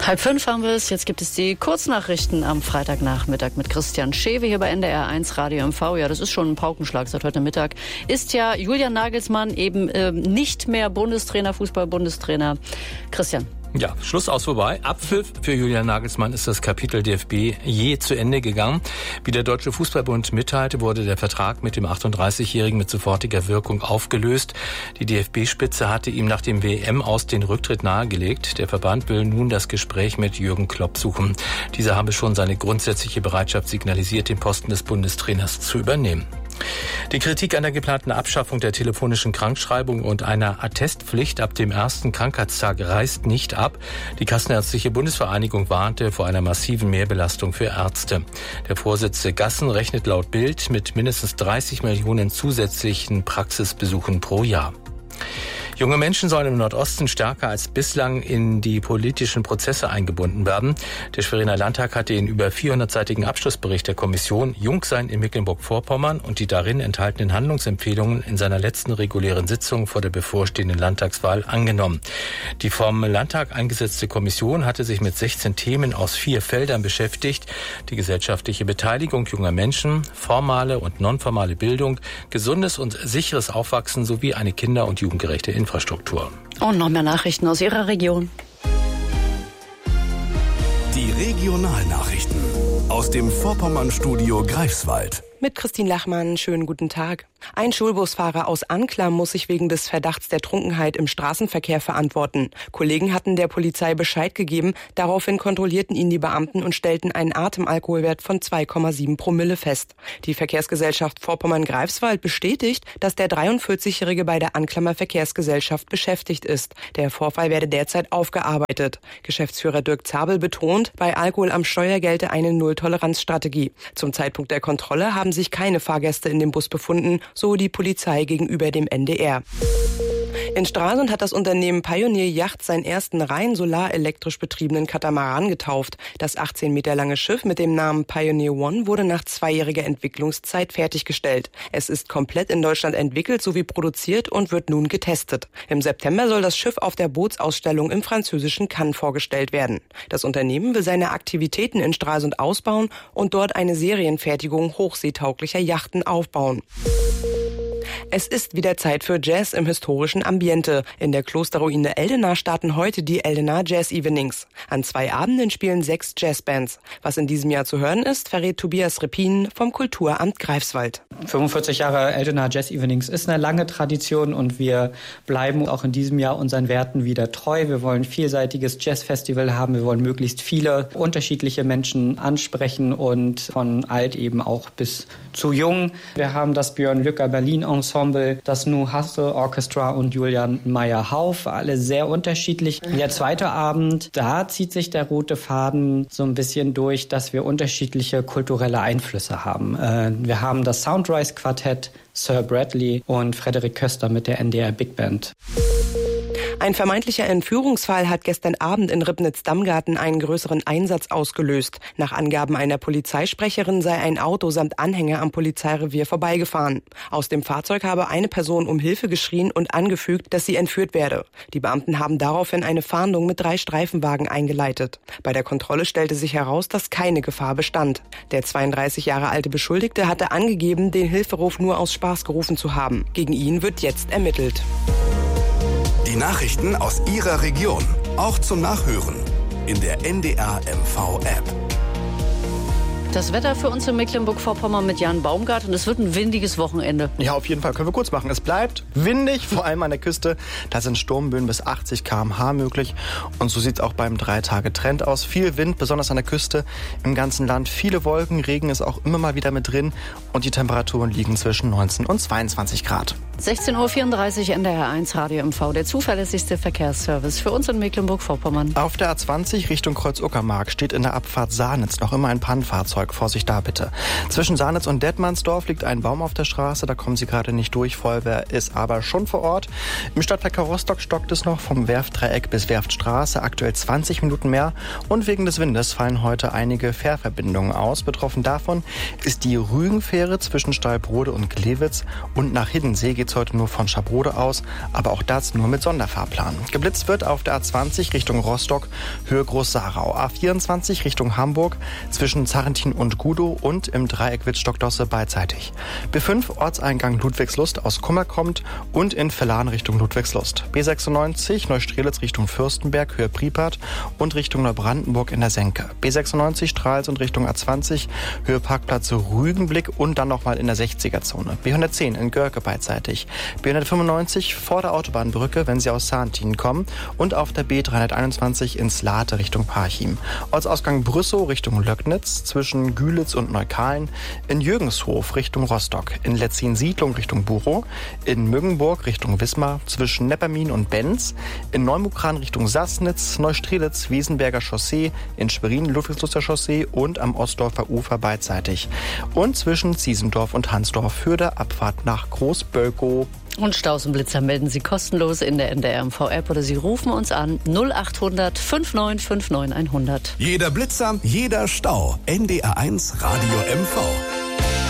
4:30 haben wir es. Jetzt gibt es die Kurznachrichten am Freitagnachmittag mit Christian Schewe hier bei NDR 1 Radio MV. Ja, das ist schon ein Paukenschlag seit heute Mittag. Ist ja Julian Nagelsmann eben nicht mehr Bundestrainer, Fußball-Bundestrainer. Christian. Ja, Schluss aus vorbei. Abpfiff für Julian Nagelsmann ist das Kapitel DFB je zu Ende gegangen. Wie der Deutsche Fußballbund mitteilte, wurde der Vertrag mit dem 38-Jährigen mit sofortiger Wirkung aufgelöst. Die DFB-Spitze hatte ihm nach dem WM-Aus den Rücktritt nahegelegt. Der Verband will nun das Gespräch mit Jürgen Klopp suchen. Dieser habe schon seine grundsätzliche Bereitschaft signalisiert, den Posten des Bundestrainers zu übernehmen. Die Kritik an der geplanten Abschaffung der telefonischen Krankschreibung und einer Attestpflicht ab dem ersten Krankheitstag reißt nicht ab. Die Kassenärztliche Bundesvereinigung warnte vor einer massiven Mehrbelastung für Ärzte. Der Vorsitzende Gassen rechnet laut Bild mit mindestens 30 Millionen zusätzlichen Praxisbesuchen pro Jahr. Junge Menschen sollen im Nordosten stärker als bislang in die politischen Prozesse eingebunden werden. Der Schweriner Landtag hat den über 400-seitigen Abschlussbericht der Kommission Jungsein in Mecklenburg-Vorpommern und die darin enthaltenen Handlungsempfehlungen in seiner letzten regulären Sitzung vor der bevorstehenden Landtagswahl angenommen. Die vom Landtag eingesetzte Kommission hatte sich mit 16 Themen aus 4 Feldern beschäftigt. Die gesellschaftliche Beteiligung junger Menschen, formale und nonformale Bildung, gesundes und sicheres Aufwachsen sowie eine kinder- und jugendgerechte Infrastruktur. Und noch mehr Nachrichten aus Ihrer Region. Die Regionalnachrichten aus dem Vorpommern-Studio Greifswald. Mit Christine Lachmann, schönen guten Tag. Ein Schulbusfahrer aus Anklam muss sich wegen des Verdachts der Trunkenheit im Straßenverkehr verantworten. Kollegen hatten der Polizei Bescheid gegeben, daraufhin kontrollierten ihn die Beamten und stellten einen Atemalkoholwert von 2,7 Promille fest. Die Verkehrsgesellschaft Vorpommern-Greifswald bestätigt, dass der 43-Jährige bei der Anklamer Verkehrsgesellschaft beschäftigt ist. Der Vorfall werde derzeit aufgearbeitet. Geschäftsführer Dirk Zabel betont, bei Alkohol am Steuer gelte eine Null-Toleranz-Strategie. Zum Zeitpunkt der Kontrolle haben sich keine Fahrgäste in dem Bus befunden, so die Polizei gegenüber dem NDR. In Stralsund hat das Unternehmen Pioneer Yacht seinen ersten rein solarelektrisch betriebenen Katamaran getauft. Das 18 Meter lange Schiff mit dem Namen Pioneer One wurde nach 2-jähriger Entwicklungszeit fertiggestellt. Es ist komplett in Deutschland entwickelt sowie produziert und wird nun getestet. Im September soll das Schiff auf der Bootsausstellung im französischen Cannes vorgestellt werden. Das Unternehmen will seine Aktivitäten in Stralsund ausbauen und dort eine Serienfertigung hochseetauglicher Yachten aufbauen. Es ist wieder Zeit für Jazz im historischen Ambiente. In der Klosterruine Eldena starten heute die Eldena Jazz Evenings. An 2 Abenden spielen 6 Jazzbands. Was in diesem Jahr zu hören ist, verrät Tobias Repin vom Kulturamt Greifswald. 45 Jahre Eldena Jazz Evenings ist eine lange Tradition und wir bleiben auch in diesem Jahr unseren Werten wieder treu. Wir wollen ein vielseitiges Jazzfestival haben. Wir wollen möglichst viele unterschiedliche Menschen ansprechen und von alt eben auch bis zu jung. Wir haben das Björn Lücker Berlin Ensemble, das Nu Hasse Orchestra und Julian Meyer-Hauf, alle sehr unterschiedlich. Der zweite Abend, da zieht sich der rote Faden so ein bisschen durch, dass wir unterschiedliche kulturelle Einflüsse haben. Wir haben das Soundrise Quartett, Sir Bradley und Frederik Köster mit der NDR Big Band. Ein vermeintlicher Entführungsfall hat gestern Abend in Ribnitz-Damgarten einen größeren Einsatz ausgelöst. Nach Angaben einer Polizeisprecherin sei ein Auto samt Anhänger am Polizeirevier vorbeigefahren. Aus dem Fahrzeug habe eine Person um Hilfe geschrien und angefügt, dass sie entführt werde. Die Beamten haben daraufhin eine Fahndung mit 3 Streifenwagen eingeleitet. Bei der Kontrolle stellte sich heraus, dass keine Gefahr bestand. Der 32 Jahre alte Beschuldigte hatte angegeben, den Hilferuf nur aus Spaß gerufen zu haben. Gegen ihn wird jetzt ermittelt. Die Nachrichten aus Ihrer Region, auch zum Nachhören in der NDR MV App. Das Wetter für uns in Mecklenburg-Vorpommern mit Jan Baumgart und es wird ein windiges Wochenende. Ja, auf jeden Fall können wir kurz machen. Es bleibt windig, vor allem an der Küste. Da sind Sturmböen bis 80 km/h möglich. Und so sieht es auch beim 3-Tage-Trend aus. Viel Wind, besonders an der Küste im ganzen Land. Viele Wolken, Regen ist auch immer mal wieder mit drin. Und die Temperaturen liegen zwischen 19 und 22 Grad. 16:34 Uhr NDR 1 Radio MV, der zuverlässigste Verkehrsservice für uns in Mecklenburg-Vorpommern. Auf der A20 Richtung Kreuz-Uckermark steht in der Abfahrt Sahnitz noch immer ein Pannenfahrzeug. Fahrzeug. Vorsicht da bitte. Zwischen Sahnitz und Detmannsdorf liegt ein Baum auf der Straße. Da kommen Sie gerade nicht durch. Feuerwehr ist aber schon vor Ort. Im Stadtverkehr Rostock stockt es noch vom Werftdreieck bis Werftstraße. Aktuell 20 Minuten mehr. Und wegen des Windes fallen heute einige Fährverbindungen aus. Betroffen davon ist die Rügenfähre zwischen Stallbrode und Glewitz. Und nach Hiddensee geht es heute nur von Schabrode aus. Aber auch das nur mit Sonderfahrplan. Geblitzt wird auf der A20 Richtung Rostock, Höhe Groß-Sarau. A24 Richtung Hamburg zwischen Zarrentin und Gudow und im Dreieck Wittstock-Dosse beidseitig. B5 Ortseingang Ludwigslust aus Kummer kommt und in Vellan Richtung Ludwigslust. B96 Neustrelitz Richtung Fürstenberg, Höhe Pripart und Richtung Neubrandenburg in der Senke. B96 Stralsund Richtung A20, Höhe Parkplatz Rügenblick und dann nochmal in der 60er-Zone. B110 in Görke beidseitig. B195 vor der Autobahnbrücke, wenn Sie aus Sarntin kommen und auf der B321 ins Late Richtung Parchim. Ortsausgang Brüssow Richtung Löcknitz, zwischen Gülitz und Neukalen, in Jürgenshof Richtung Rostock, in Letzin-Siedlung Richtung Buchow, in Müggenburg Richtung Wismar, zwischen Neppermin und Benz, in Neumukran Richtung Sassnitz, Neustrelitz, Wiesenberger Chaussee, in Schwerin Ludwigsluster Chaussee und am Ostdorfer Ufer beidseitig. Und zwischen Ziesendorf und Hansdorf für der Abfahrt nach Großbölkow. Und Staus und Blitzer melden Sie kostenlos in der NDR-MV-App oder Sie rufen uns an 0800 5959 100. Jeder Blitzer, jeder Stau. NDR1 Radio MV.